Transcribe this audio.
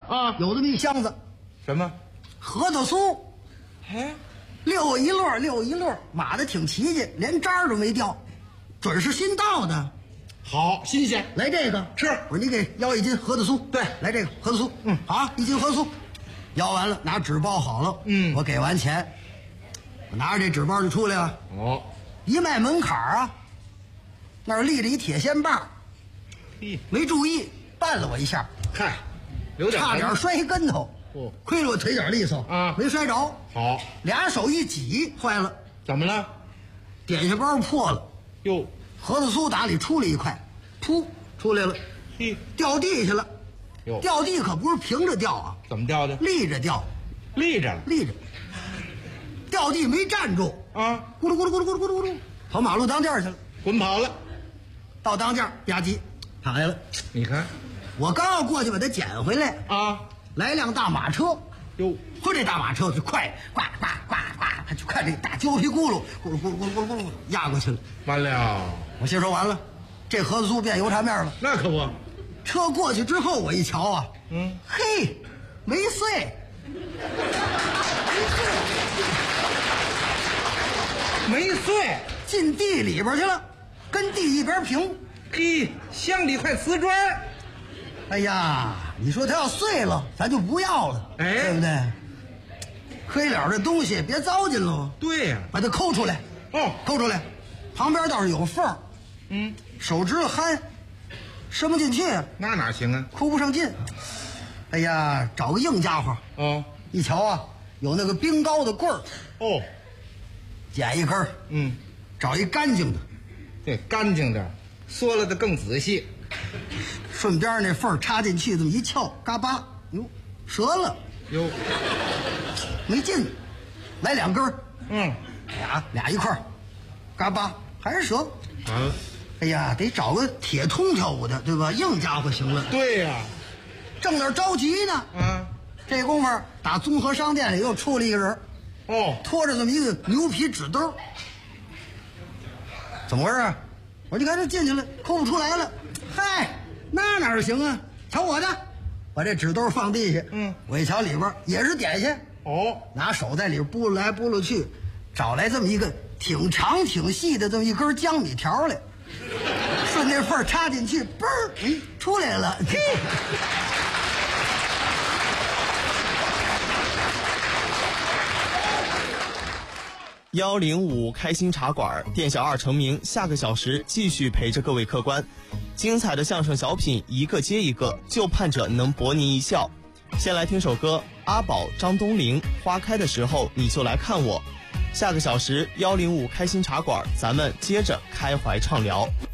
啊， 有这么一箱子， 什么？ 核桃酥， 哎， 溜一摞，码的挺齐齐，连渣都没掉，准是新到的。 好新鲜， 来这个吃。 我说你给要一斤核桃酥， 对， 来这个核桃酥，好，1斤核桃酥，要完了拿纸包好了，我给完钱，我拿着这纸包就出来了。 哦， 一迈门槛啊，那儿立着一铁线棒，没注意绊了我一下， 嗨，有点差点摔一跟头。 哦， 亏了我腿脚利索啊， 没摔着。 好， 俩手一挤，坏了， 怎么了？ 点心包破了， 哟， 核桃酥打里出了一块，噗出来了，掉地下了。 哟， 掉地可不是平着掉啊， 怎么掉的？ 立着掉， 立着， 掉地没站住啊， 咕噜咕噜咕噜咕噜咕噜咕噜，跑马路当间去了， 滚跑了。 到当间吧唧躺下了。 你看， 我刚要过去把它捡回来啊， 来辆大马车， 哟， 说这大马车就快，呱呱呱呱，他就看这大胶皮轱辘，咕噜咕噜咕噜咕噜咕噜压过去了。 完了， 我心说完了，这核桃酥变油茶面了。 那可不。 车过去之后，我一瞧啊，嘿，没碎， 没碎， 进地里边去了，跟地一边平。 嘿，像里块瓷砖。 哎呀，你说它要碎了，咱就不要了， 哎， 对不对？黑了这东西别糟践喽。 对呀， 把它抠出来。 哦， 抠出来，旁边倒是有缝，手指头憨，伸不进去， 那哪行啊？ 抠不上劲。哎呀，找个硬家伙。 哦， 一瞧啊，有那个冰糕的棍儿。 哦， 捡一根，找一干净的， 对，干净点，缩了的更仔细。 顺边那缝插进去，这么一撬，嘎巴，哟，折了， 哟， 没劲，来2根，俩一块，嘎巴，还是折。 完了， 哎呀，得找个铁通条的，对吧？硬家伙行了。 对呀， 正那儿着急呢，这功夫打综合商店里又出了一个人，拖着这么一个牛皮纸兜，怎么回事？我说你看这进去了，抠不出来了。嗨，那哪行啊？瞧我的，把这纸兜放地下，我一瞧里边也是点心，拿手在里边拨来拨了去，找来这么一个挺长挺细的这么一根江米条来，顺那缝插进去，嘣儿，出来了。 105开心茶馆，店小二成名，下个小时继续陪着各位客官，精彩的相声小品一个接一个，就盼着能博您一笑。先来听首歌，阿宝、张东陵，花开的时候你就来看我。下个小时105开心茶馆，咱们接着开怀畅聊。